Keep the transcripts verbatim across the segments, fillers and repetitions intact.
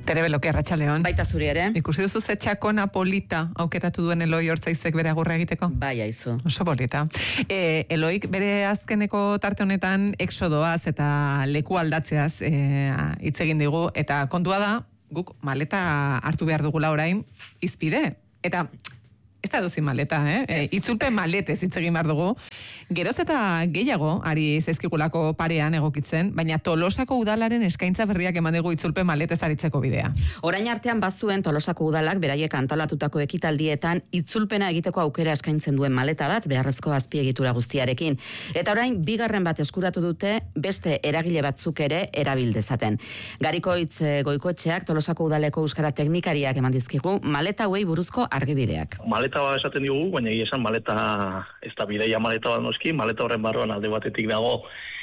Tere Beloki, arratsaldeon. Baita zuri ere. Ikusi duzu ze txakona polita aukeratu duen Eloi Ortzaizek bere agurra egiteko? Bai, aizu. Oso polita. E, Eloik bere azkeneko tarte honetan exodoaz eta leku aldatzeaz hitz egin digu, eta kontua da, guk maleta hartu behar dugula orain izpide. Eta ez da duzin maleta, eh? E, itzulpen maletez hitz egin behar dugu. Geroz eta gehiago ari zaizkigulako parean egokitzen, baina Tolosako udalaren eskaintza berriak eman dugu itzulpen maletez aritzeko bidea. Orain artean bazuen Tolosako udalak beraiek antolatutako ekitaldietan itzulpena egiteko aukera eskaintzen duen maleta bat beharrezko azpiegitura guztiarekin. Eta orain bigarren bat eskuratu dute beste eragile batzuk ere erabil dezaten. Garikoitz Goikoetxeak Tolosako udaleko euskara teknikariak eman dizkigu maleta hauei buruzko argibideak. Maleta bat esaten diogu, baina egia esan maleta ez da bideia maleta bat noski, maleta horren barruan alde batetik dago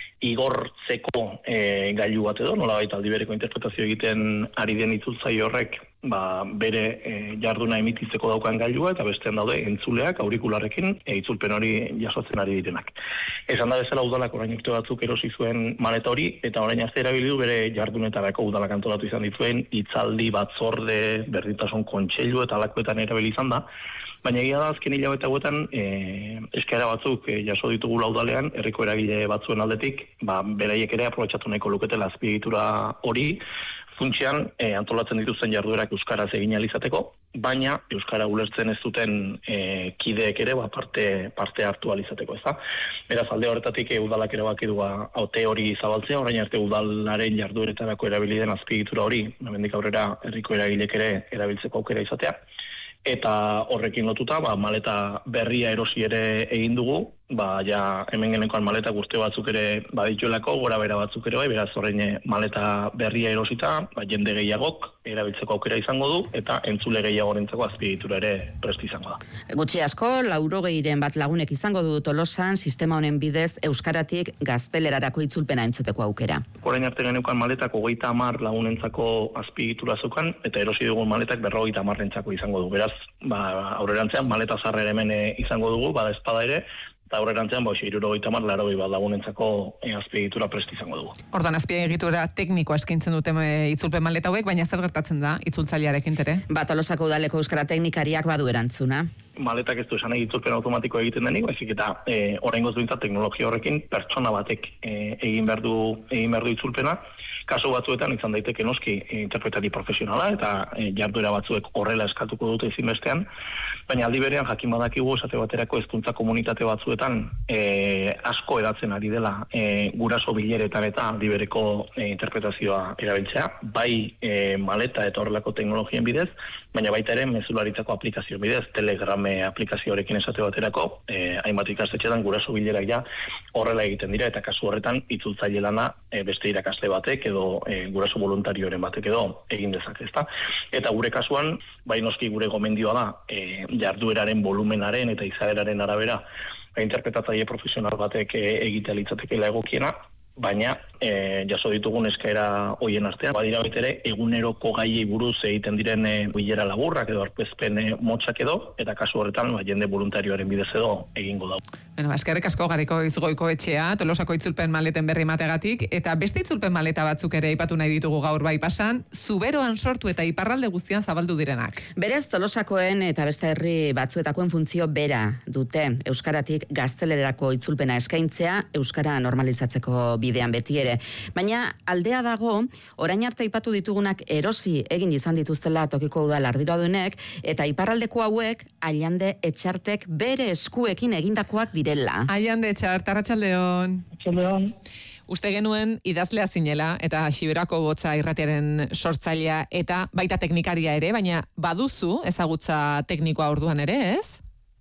igortzeko e, gailu bat edo, nolabait aldi bereko interpretazio egiten ari den itzultzaile horrek ba, bere e, jarduna emititzeko daukan gailua, eta bestean daude entzuleak aurikularrekin e, itzulpen hori jasotzen ari direnak. Esan da bezala udalak orain urte batzuk erosi zuen maleta hori, eta orain arte erabili du bere jardunetarako udalak antolatu izan dituen hitzaldi batzorde, berdintasun kontseilu eta alakoetan erabili izan da. Baina egia da azken hilabete hauetan e, eskaera batzuk e, jaso ditugu laudalean, herriko eragile batzuen aldetik, ba, beraiek ere aprobetxatu nahiko luketela azpiegitura hori, funtsean e, antolatzen dituzten jarduerak euskaraz egin ahal izateko, baina euskara ulertzen ez duten e, kideek ere ba, parte, parte hartu ahal izateko, ez da? Beraz, alde horretatik e, udalak erabaki du haute hori zabaltzea, orain arte udalaren jardueretarako erabili den azpiegitura hori, hemendik aurrera herriko eragilek ere erabiltzeko aukera izatea. Eta horrekin lotuta, ba, maleta berria erosi ere egin dugu, ba, ja, hemen genekoan maleta guzti batzuk ere badituelako, gora bera batzuk ere bai, beraz horrein maleta berria erosita, ba, jende gehiagok erabiltzeko aukera izango du, eta entzule gehiagorentzako azpiegitura ere prest izango da. Gutxi asko, laurogeiren bat lagunek izango du Tolosan, sistema honen bidez euskaratik gaztelerarako itzulpena entzuteko aukera. Orain arte genekoan maletako hogeita hamar lagunentzako azpiegitura zeukan, eta erosi dugun maletak berrogeita hamarrentzako izango du. Beraz, ba, aurrerantzean maleta zarrer hemen izango dugu, bada espada ere, eta aurrerantzean, ba, hirurogeita hamar larogei bat lagunentzako e, azpiegitura prest izango dugu. Ordan azpiegitura teknikoa eskaintzen dute e, itzulpen maleta hauek, baina zer gertatzen da itzultzailearekin ere? Ba, Tolosako udaleko euskara teknikariak badu erantzuna. Maletak ez du esan itzulpen automatiko egiten denik, baizik eta e, oraingoz behintzat teknologia horrekin pertsona batek e, egin behar du egin behar du itzulpena. Kasu batzuetan izan daiteke noski e, interpretari profesionala eta e, jarduera batzuek horrela eskatuko dute ezinbestean, baina aldi berean jakin badakigu esate baterako hezkuntza komunitate batzuetan e, asko edatzen ari dela e, guraso bileretan eta aldi bereko e, interpretazioa erabiltzea, bai e, maleta eta horrelako teknologien bidez, baina baita ere mezularitzako aplikazio bidez, Telegrame aplikazioarekin esate baterako, e, hainbat ikastetxetan guraso bilerak ja horrela egiten dira, eta kasu horretan itzultzaile lana e, beste irakasle batek edo e, guraso voluntarioren batek edo egin dezake, ezta? Eta gure kasuan, bai noski gure gomendioa da, e, jardueraren volumenaren eta izaeraren arabera, interpretatzaile profesional batek e, egitea litzatekeela egokiena, baina e, jaso ditugun eskaera hoien artean, badira baita ere eguneroko gaiei buruz egiten diren e, bilera laburrak edo aurkezpen e, motxak edo, eta kasu horretan ba, jende voluntarioaren bidez edo egingo da. Bueno, eskerrik asko Garikoitz Goikoetxea, Tolosako itzulpen maleten berri emategatik, eta beste itzulpen maleta batzuk ere aipatu nahi ditugu gaur bai pasan, Zuberoan sortu eta iparralde guztian zabaldu direnak. Berez Tolosakoen eta beste herri batzuetakoen funtzio bera dute, euskaratik gaztelerarako itzulpena eskaintzea, euskara normalizatzeko bidean beti ere. Baina aldea dago, orain arte aipatu ditugunak erosi egin izan dituztela tokiko udal arduradunek, eta iparraldeko hauek Allande Etxartek bere eskuekin egindakoak direla. Allande Etxart, arratsaldeon. Arratsaldeon. Uste genuen idazlea zinela eta Xiberako Botza irratiaren sortzailea eta baita teknikaria ere, baina baduzu ezagutza teknikoa orduan ere, ez?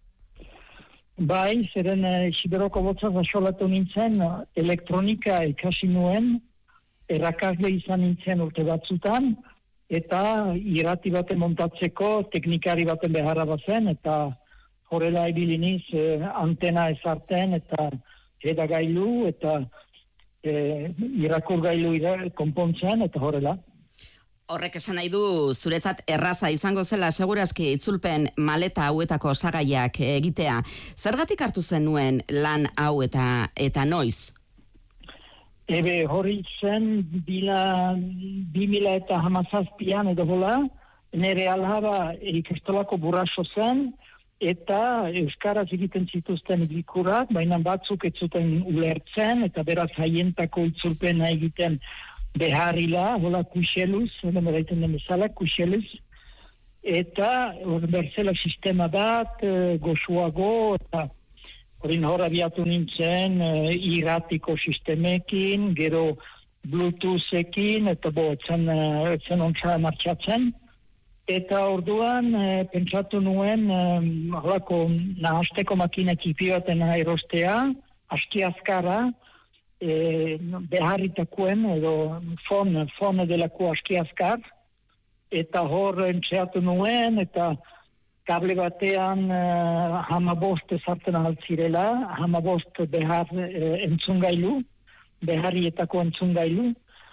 Bai, zeren Xiberoko Botza zasolatu nintzen, elektronika ikasi nuen, erakasle izan nintzen urte batzutan, eta irrati baten montatzeko teknikari baten beharra bazen, eta horrela ibiliniz eh, antena ezarten, eta edagailu, eta eh, irakurgailu konpontzen, eta horrela. Horrek esan nahi du zuretzat erraza izango zela segurazki itzulpen maleta hauetako osagaiak egitea. Zergatik hartu zenuen lan hau eta eta noiz? Ebe hori zen bila, bi mila eta hamazazpian edo hola, nire alhaba ikastolako burraso zen, eta euskaraz egiten zituzten bilkurak, baina batzuk ez zuten ulertzen, eta beraz haientako itzulpena egiten beharrila, hola kuxeluz, edo meraiten den bezala, kuxeluz, eta berzela sistema bat, goxuago, eta horin hor abiatu nintzen, irratiko sistemekin, gero Bluetoothekin, eta bo, etzen, etzen ontsa martxatzen. Eta orduan, e, pentsatu nuen, e, holako, nahasteko makina tipi baten erostea, aski azkara, e, beharritakoen, edo fon, fon delako aski azkar, eta hor entxeatu nuen, eta kable batean e, hamabost ezartzen altzirela, hamabost behar e, entzungailu, beharrietako entzungailu,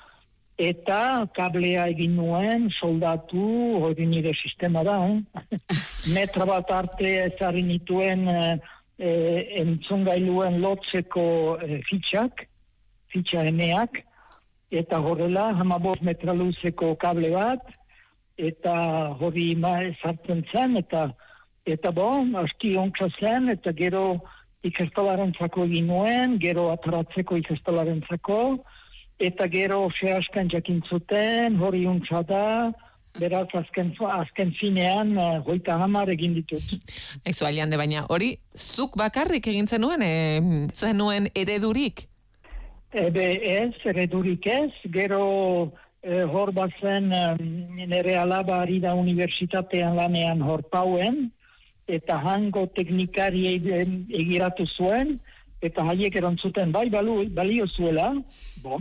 eta kablea egin nuen, soldatu, hori nire sistema da, eh? Metra bat arte ezarri nituen eh, entzungailuen lotzeko eh, fitxak, fitxa emeak, eta horrela, hamabost metra luzeko kable bat, eta hori ma ezartzen zen, eta eta bon, aski ontsa zen, eta gero ikastolarentzako egin nuen, gero ataratzeko ikastolarentzako, eta gero sehaskan jakintzuten, hori untsa da, beraz azken, azken finean uh, hoita hamar egin ditut. Aizu, Aliande, baina hori zuk bakarrik egin zenuen, e, zenuen eredurik? Ebe ez, eredurik ez, gero e, hor bazen um, nire alaba ari da unibertsitatean lanean hor pauen, eta hango teknikari egiratu zuen, eta haiek erantzuten bai balu, balio zuela, bon,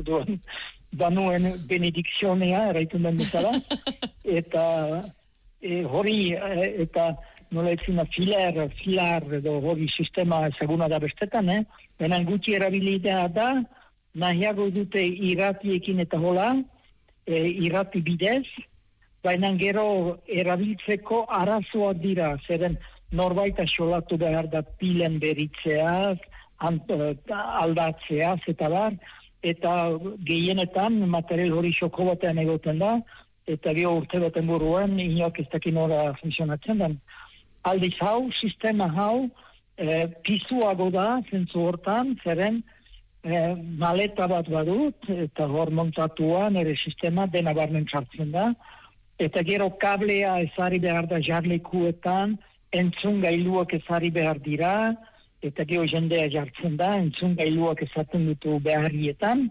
banuen benedikzionea, eraitun den bezala, eta e, hori, e, eta nola etzina filar, filar, edo hori sistema ezaguna da bestetan, eh? Benen gutxi erabilidea da, nahiago dute irratiekin eta hola, e, irrati bidez, baina gero erabiltzeko arazoak dira, zeren norbait asolatu behar da pilen beritzeaz, aldatzeaz, eta bar, eta gehienetan material hori xoko batean egoten da, eta gero urte baten buruan, inok ez dakin ora funtzionatzen den. Aldiz hau, sistema hau, e, pizuago da, zentzu hortan, zeren e, maleta bat badut, eta hor montatuan, ere sistema dena barnen txartzen da, eta gero kablea ezari behar da jarlekuetan, entzungailuak ezari behar dira, eta gero jendea jartzen da, entzungailuak ezaten dutu beharrietan,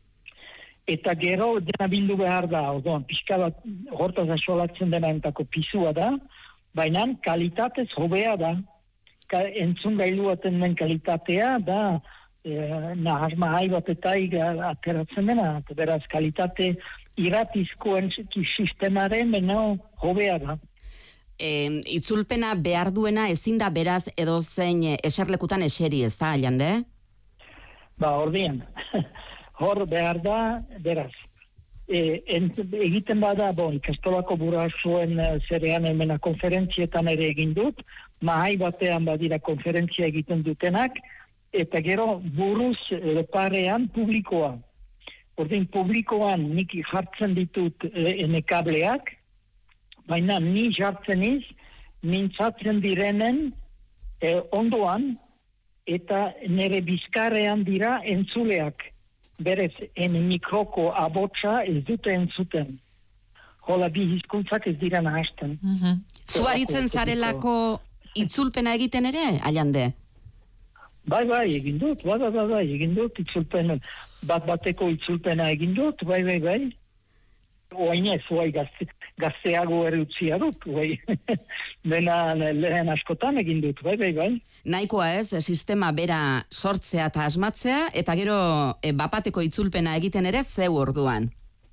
eta gero dena bildu behar da, orduan, pixka bat hortaz asolatzen dena entako pisua da, baina kalitatez hobea da, Ka, entzungailuaten den kalitatea da, e, nahasma hai bat eta ateratzen dena, eta beraz kalitate iratizkoen sistemaren beno hobea da. E, itzulpena behar duena ezin da beraz edo zein eserlekutan eseri, ez da, Aliande? Ba, ordean. Hor behar da, beraz. E, ent, egiten bada, bon, ikastolako burasuen zerean emena konferentzietan ere egin dut, mahai batean badira konferentzia egiten dutenak, eta gero buruz edo parean publikoa. Ordean publikoan nik jartzen ditut e, ene kableak, baina ni jartzen iz, mintzatzen direnen eh, ondoan, eta nire bizkarrean dira entzuleak. Berez, en mikroko abotsa ez dute entzuten. Hola, bi hizkuntzak ez dira nahasten. Mm-hmm. Zuaritzen zarelako itzulpena egiten ere, Aliande? Bai, bai, egin dut, bai, bai, bai, egin dut, itzulpen, bat bateko itzulpena egin dut, bai, bai, bai. Oainez, oai gazte, gazteago erutzia dut, oai. Dena lehen askotan egin dut, bai, bai, bai. Nahikoa ez, sistema bera sortzea eta asmatzea, eta gero e, bapateko itzulpena egiten ere zeu orduan.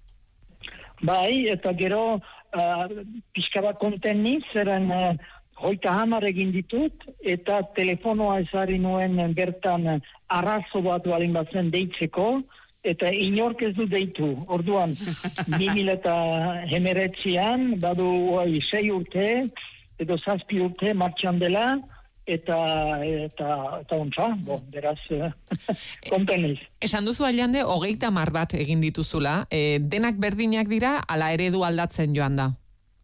Bai, eta gero uh, pixka bat konten niz, zeren uh, hoita hamar egin ditut, eta telefonoa ezari nuen bertan arrazo bat balin batzen deitzeko, eta inork ez du deitu. Orduan, bi mila eta hemeretzian, badu oai, sei urte, edo zazpi urte martxan dela, eta eta eta ontsa, bo, beraz, konteniz. Esan duzu Allande, hogeita hamar bat egin dituzula, e, denak berdinak dira, ala eredu aldatzen joan da?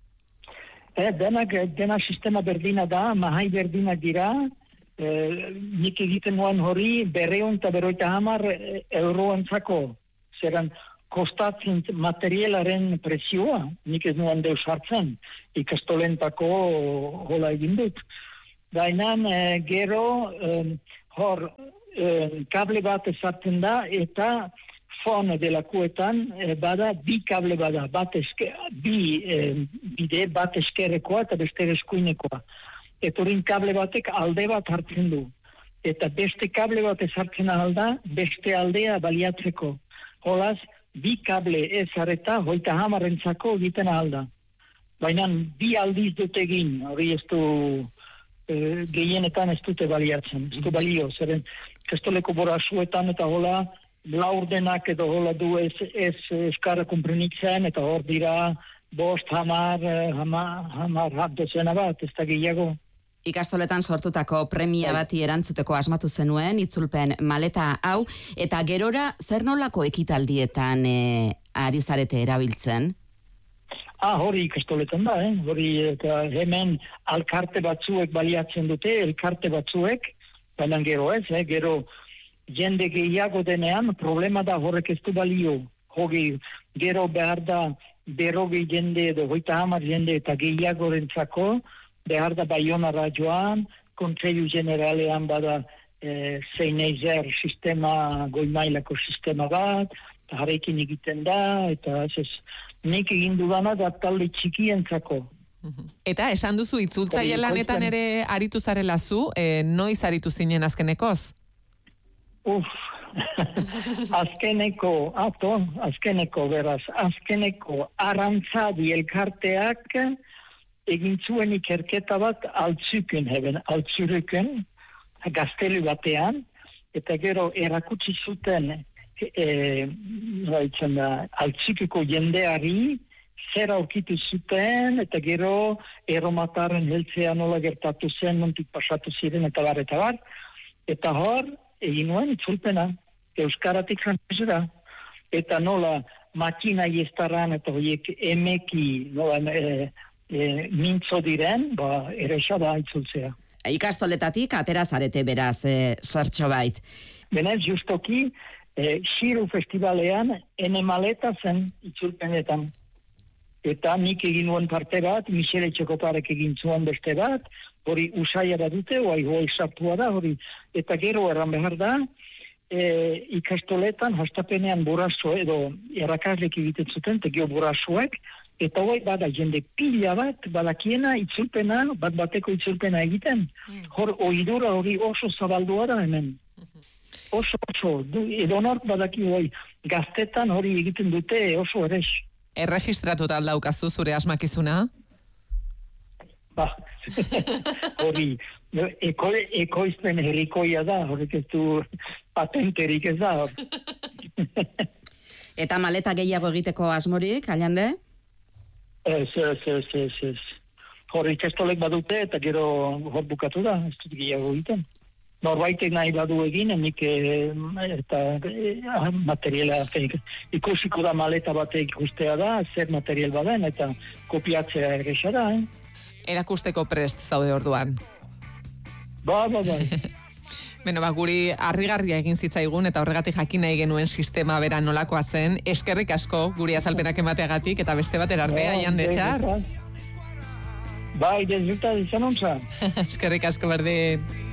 E, denak, dena sistema berdina da, mahai berdinak dira, e, nik egiten nuen hori, berreun eta berroita hamar euroentzako, zeran, kostatzen materialaren presioa, nik ez nuen deus hartzen, ikastolentako hola egin dut. Baina e, gero, e, hor, e, kable bat ezartzen da, eta fon delakuetan e, bada, bi kable bada, bat eske, bi e, bide, bat eskerrekoa eta beste eskuinekoa. Eta horin kable batek alde bat hartzen du. Eta beste kable bat ezartzen alda, beste aldea baliatzeko. Holaz, bi kable ez areta, hoita hamarentzako egiten alda. Baina bi aldiz dut egin, hori ez du e, gehienetan ez dute baliatzen, ez du balio, zeren kastoleko borasuetan eta hola laurdenak edo hola du ez, ez eskara komprenitzen, eta hor dira bost, hamar, hamar, hamar, hamar dozena bat, ez da gehiago. Ikastoletan sortutako premia bati erantzuteko asmatu zenuen, itzulpen maleta hau, eta gerora zer nolako ekitaldietan e, ari zarete erabiltzen? Ah, hori ikastoletan da, eh? Hori eta hemen alkarte batzuek baliatzen dute, elkarte batzuek, baina gero ez, eh? Gero jende gehiago denean, problema da horrek ez du balio. Hogi, gero behar da berrogei jende edo hoita hamar jende eta gehiago rentzako, behar da Baionara joan, Kontseilu Generalean bada e, Seineizer sistema, goimailako sistema bat, eta jarrekin egiten da, eta ez ez, nik egin dudana da talde txikientzako. Eta esan duzu itzultzaile lanetan ere aritu zarela zu, e, noiz aritu zinen azkenekoz? Uf, azkeneko, ato, azkeneko beraz, azkeneko Arantzadi elkarteak egin zuen ikerketa bat altzuken heben, altzuruken, gaztelu batean, eta gero erakutsi zuten e, da, altzukeko jendeari zer aurkitu zuten, eta gero erromataren heltzea nola gertatu zen, nontik pasatu ziren, eta bar, eta bar, eta hor, egin nuen itzulpena, euskaratik frantzesera, eta nola makina iestaran, eta horiek emeki, nola e, E, mintzo diren, ba, eresa da itzultzea. Ikastoletatik atera zarete beraz, e, zertxo bait. Benez, justoki, e, Xiru Festivalean, ene maleta zen itzulpenetan. Eta nik egin nuen parte bat, Michele Txekoparek egin zuen beste bat, hori usaia da dute, oai hoi sartua da, hori. Eta gero erran behar da, e, ikastoletan, hastapenean buraso edo errakaslek egiten zuten, tegio burasoek, eta hoi bada jende pila bat, badakiena itzulpena, bat bateko itzulpena egiten. Hor, oidura hori oso zabaldua da hemen. Oso, oso, du, edo nork badaki hoi, gaztetan hori egiten dute oso eres. Erregistratuta aldaukazu zure asmakizuna? Ba, hori, eko, ekoizpen herrikoia da, horrek ez du patenterik ez da. Eta maleta gehiago egiteko asmorik, Allande? Ez, ez, ez, ez, ez. Hor ikastolek badute eta gero hor bukatu da, ez dut gehiago egiten. Norbaitek nahi badu egin, nik e, eta e, materiala ikusiko da maleta batek ikustea da, zer material baden, eta kopiatzea erresa da, eh? Erakusteko prest zaude orduan. Ba, ba, ba. Beno, ba, guri harrigarria egin zitzaigun eta horregatik jakin nahi genuen sistema bera nolakoa zen. Eskerrik asko guri azalpenak emateagatik eta beste bat erartea, Ian Detxar. Bai, dezuta, izan ontsa. Eskerrik asko berdin.